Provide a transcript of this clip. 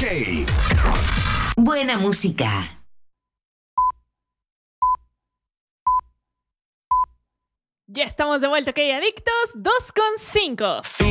Buena música. Ya estamos de vuelta, ok, adictos 2.5.